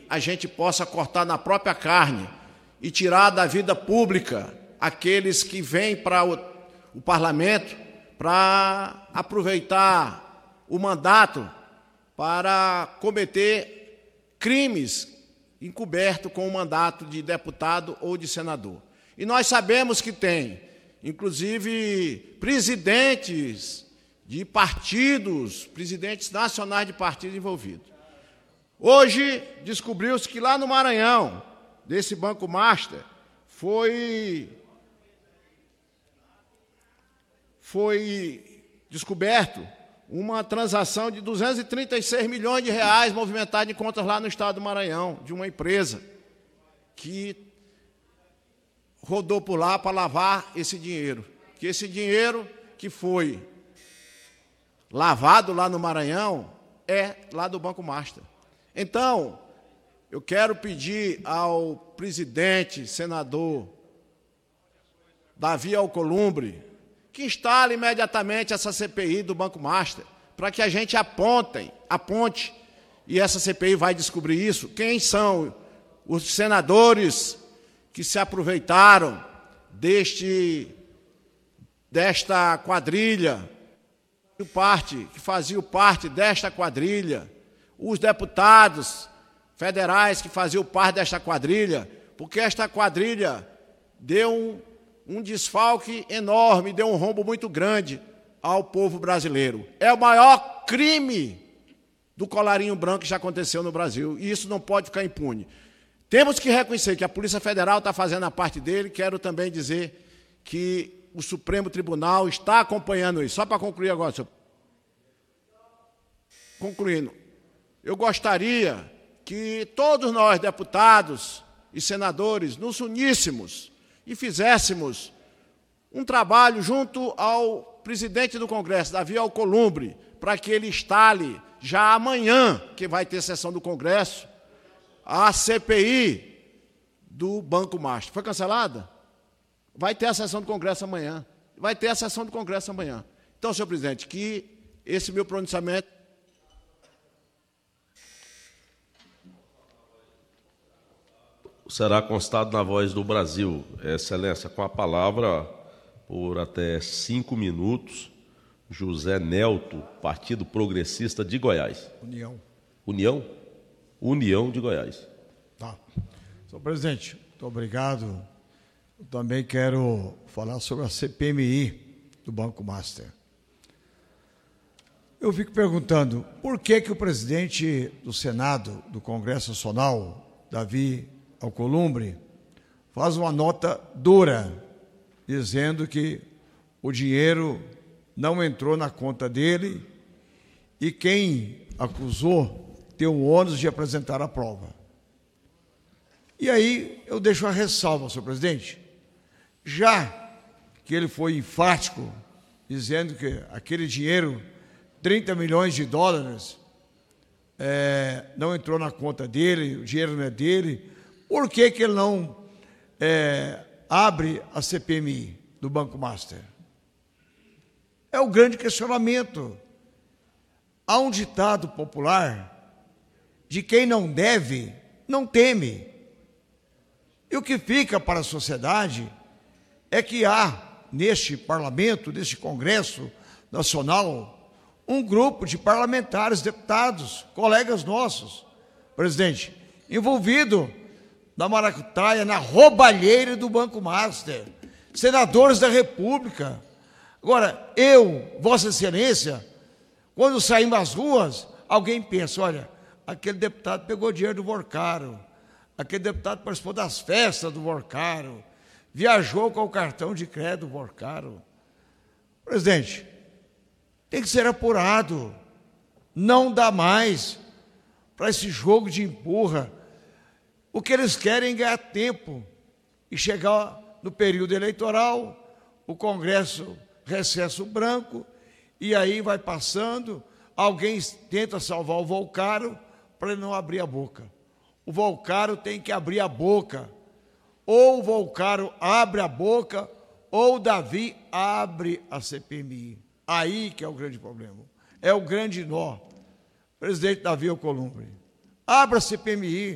a gente possa cortar na própria carne e tirar da vida pública aqueles que vêm para o parlamento para aproveitar o mandato para cometer crimes encobertos com o mandato de deputado ou de senador. E nós sabemos que tem, inclusive, presidentes de partidos, presidentes nacionais de partidos envolvidos. Hoje, descobriu-se que lá no Maranhão, desse Banco Master, foi descoberto uma transação de 236 milhões de reais movimentada em contas lá no estado do Maranhão, de uma empresa que rodou por lá para lavar esse dinheiro. Que esse dinheiro que foi lavado lá no Maranhão é lá do Banco Master. Então, eu quero pedir ao presidente, senador Davi Alcolumbre, que instale imediatamente essa CPI do Banco Master, para que a gente aponte, e essa CPI vai descobrir isso, quem são os senadores que se aproveitaram desta quadrilha, que faziam parte desta quadrilha, os deputados federais que faziam parte desta quadrilha, porque esta quadrilha deu um desfalque enorme, deu um rombo muito grande ao povo brasileiro. É o maior crime do colarinho branco que já aconteceu no Brasil, e isso não pode ficar impune. Temos que reconhecer que a Polícia Federal está fazendo a parte dele. Quero também dizer que o Supremo Tribunal está acompanhando isso. Só para concluir agora, senhor. Concluindo, eu gostaria que todos nós, deputados e senadores, nos uníssemos e fizéssemos um trabalho junto ao presidente do Congresso, Davi Alcolumbre, para que ele instale já amanhã, que vai ter sessão do Congresso, a CPI do Banco Master. Foi cancelada? Vai ter a sessão do Congresso amanhã. Então, senhor presidente, que esse meu pronunciamento será constado na Voz do Brasil. Excelência, com a palavra, por até 5 minutos, José Nelto, Partido Progressista de Goiás. União de Goiás. Tá. Senhor presidente, muito obrigado. Eu também quero falar sobre a CPMI do Banco Master. Eu fico perguntando, por que o presidente do Senado, do Congresso Nacional, Davi Alcolumbre, faz uma nota dura, dizendo que o dinheiro não entrou na conta dele e quem acusou tem o ônus de apresentar a prova. E aí eu deixo a ressalva, senhor presidente, já que ele foi enfático, dizendo que aquele dinheiro, 30 milhões de dólares, não entrou na conta dele, o dinheiro não é dele, por que ele não abre a CPMI do Banco Master? É o grande questionamento. Há um ditado popular: de quem não deve, não teme. E o que fica para a sociedade é que há, neste parlamento, neste Congresso Nacional, um grupo de parlamentares, deputados, colegas nossos, presidente, envolvido na maracutaia, na roubalheira do Banco Master, senadores da República. Agora, Vossa Excelência, quando saímos às ruas, alguém pensa, olha, aquele deputado pegou dinheiro do Vorcaro, aquele deputado participou das festas do Vorcaro, viajou com o cartão de crédito do Vorcaro. Presidente, tem que ser apurado, não dá mais para esse jogo de empurra. O que eles querem é ganhar tempo e chegar no período eleitoral, o Congresso recesso branco, e aí vai passando, alguém tenta salvar o Vorcaro para ele não abrir a boca. O Vorcaro tem que abrir a boca. Ou o Vorcaro abre a boca, ou o Davi abre a CPMI. Aí que é o grande problema. É o grande nó. Presidente Davi Alcolumbre, abra a CPMI.